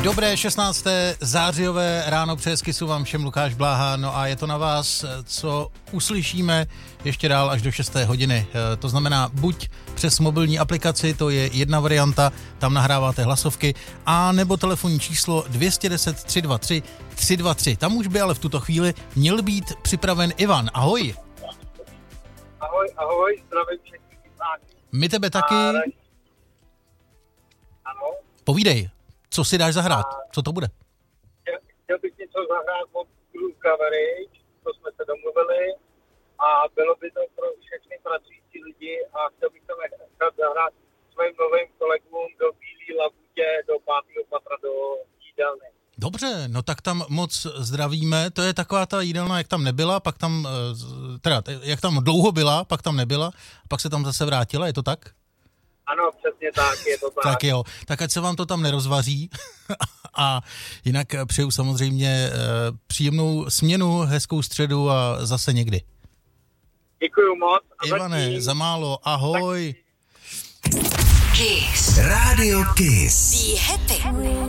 Dobré 16. zářijové ráno přeje z Kissu vám všem Lukáš Bláha, no a je to na vás, co uslyšíme ještě dál až do 6. hodiny. To znamená buď přes mobilní aplikaci, to je jedna varianta, tam nahráváte hlasovky, a nebo telefonní číslo 210 323 323. Tam už by ale v tuto chvíli měl být připraven Ivan. Ahoj. Ahoj, zdravím všechny diváky. My tebe taky. Ano. Povídej, co si dáš zahrát? Co to bude? Chtěl bych něco zahrát od Groove Coverage, to jsme se domluvili, a bylo by to pro všechny pracující lidi a chtěl bych tam zahrát svým novým kolegům do Bílý Labutě, do 5. patra, do jídelny. Dobře, no tak tam moc zdravíme, to je taková ta jídelna, jak tam nebyla, pak tam, jak tam dlouho byla, pak tam nebyla, pak se tam zase vrátila, je to tak? Ano, přesně tak, je to tak. Tak jo, tak ať se vám to tam nerozvaří a jinak přeju samozřejmě příjemnou směnu, hezkou středu a zase někdy. Děkuju moc. Ivane, za málo, ahoj. Kiss. Radio Kiss. Be happy.